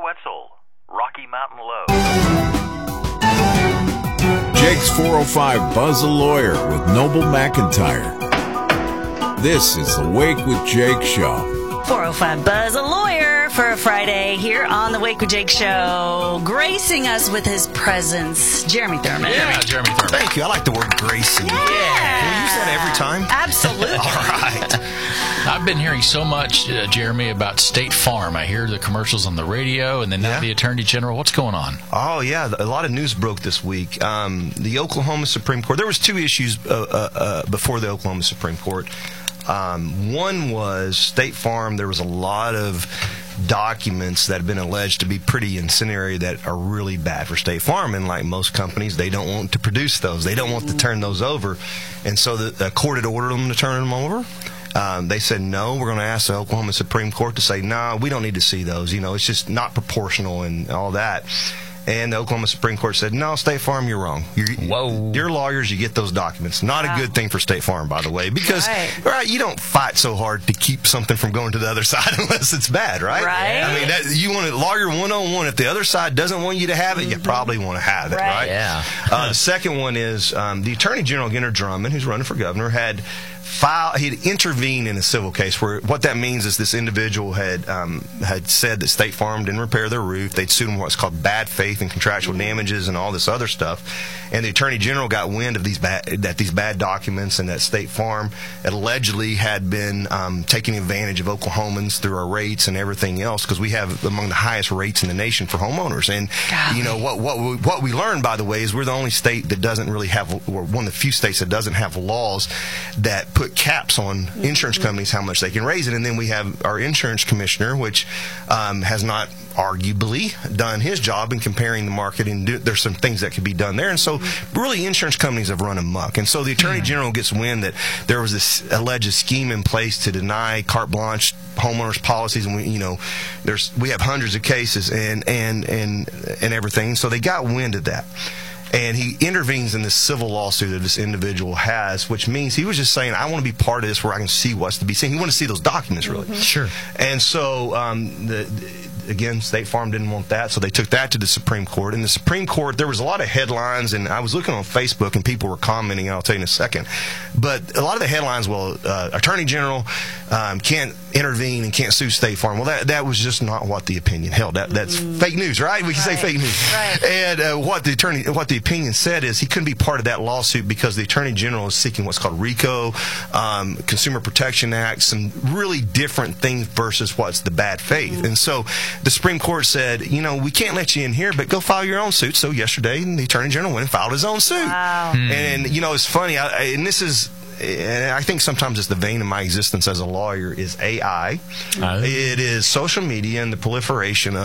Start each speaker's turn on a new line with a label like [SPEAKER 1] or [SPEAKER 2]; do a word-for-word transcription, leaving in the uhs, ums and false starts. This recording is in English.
[SPEAKER 1] Wetzel, Rocky Mountain Low.
[SPEAKER 2] Jake's four oh five Buzz a Lawyer with Noble McIntyre. This is the Wake with Jake show.
[SPEAKER 3] four oh five Buzz a Lawyer for a Friday here on the Wake with Jake show. Gracing us with his presence, Jeremy Thurman.
[SPEAKER 4] Yeah, Jeremy Thurman.
[SPEAKER 5] Thank you. I like the word gracing.
[SPEAKER 3] Yeah.
[SPEAKER 5] Can we use that every time?
[SPEAKER 3] Absolutely.
[SPEAKER 5] All right.
[SPEAKER 4] I've been hearing so much, uh, Jeremy, about State Farm. I hear the commercials on the radio, and then now
[SPEAKER 5] Yeah.
[SPEAKER 4] the Attorney General. What's going on?
[SPEAKER 5] Oh, yeah. A lot of news broke this week. Um, the Oklahoma Supreme Court, there was two issues uh, uh, uh, before the Oklahoma Supreme Court. Um, one was State Farm. There was a lot of documents that have been alleged to be pretty incendiary that are really bad for State Farm. And like most companies, they don't want to produce those. They don't want to turn those over. And so the, the court had ordered them to turn them over. Um, they said, no, we're going to ask the Oklahoma Supreme Court to say, no, nah, we don't need to see those. You know, it's just not proportional and all that. And the Oklahoma Supreme Court said, no, State Farm, you're wrong. You're,
[SPEAKER 4] Whoa.
[SPEAKER 5] You're lawyers, you get those documents. Not
[SPEAKER 3] Wow.
[SPEAKER 5] a good thing for State Farm, by the way, because
[SPEAKER 3] Right.
[SPEAKER 5] right, you don't fight so hard to keep something from going to the other side unless it's bad, right?
[SPEAKER 3] Right.
[SPEAKER 5] I mean, that, you want to lawyer one oh one. If the other side doesn't want you to have it,
[SPEAKER 3] Mm-hmm.
[SPEAKER 5] you probably want to have it,
[SPEAKER 3] Right.
[SPEAKER 5] right?
[SPEAKER 4] Yeah.
[SPEAKER 5] uh, the second one is um, the Attorney General, Gunnar Drummond, who's running for governor, had filed, he'd intervened in a civil case where what that means is this individual had um, had said that State Farm didn't repair their roof. They'd sued him what's called bad faith and contractual damages and all this other stuff. And the Attorney General got wind of these bad, that these bad documents and that State Farm allegedly had been um, taking advantage of Oklahomans through our rates and everything else, because we have among the highest rates in the nation for homeowners. And
[SPEAKER 3] Golly.
[SPEAKER 5] you know what what we, what we learned, by the way, is we're the only state that doesn't really have, or one of the few states that doesn't have laws that put caps on insurance companies how much they can raise it. And then we have our insurance commissioner, which um, has not arguably done his job in comparing the market, and do, there's some things that could be done there. And so really insurance companies have run amok. And so the Attorney General gets wind that there was this alleged scheme in place to deny carte blanche homeowners policies, and we, you know, there's we have hundreds of cases and and and and everything. So they got wind of that. And he intervenes in this civil lawsuit that this individual has, which means he was just saying, I want to be part of this where I can see what's to be seen. He wanted to see those documents, really.
[SPEAKER 3] Mm-hmm.
[SPEAKER 4] Sure.
[SPEAKER 5] And so, um, the, the, again, State Farm didn't want that, so they took that to the Supreme Court. In the Supreme Court, there was a lot of headlines, and I was looking on Facebook, and people were commenting, and I'll tell you in a second. But a lot of the headlines, well, uh, Attorney General um, can't intervene and can't sue State Farm. Well, that that was just not what the opinion held. That, that's mm. fake news, right? We can
[SPEAKER 3] right.
[SPEAKER 5] say fake news.
[SPEAKER 3] Right.
[SPEAKER 5] And uh, what the attorney, what the opinion said is he couldn't be part of that lawsuit because the Attorney General is seeking what's called RICO, um, Consumer Protection Act, some really different things versus what's the bad faith. Mm. And so the Supreme Court said, you know, we can't let you in here, but go file your own suit. So yesterday, the Attorney General went and filed his own suit.
[SPEAKER 3] Wow.
[SPEAKER 4] Hmm.
[SPEAKER 5] And, you know, it's funny, I, and this is, and I think sometimes it's the vein of my existence as a lawyer, is A I.
[SPEAKER 4] Uh,
[SPEAKER 5] It is social media and the proliferation of